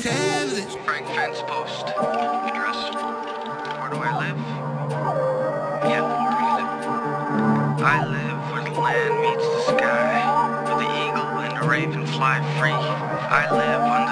have this. Frank Fence Post. Address. Where do I live? Yeah, where do you live? I live where the land meets the sky, where the eagle and the raven fly free. I live under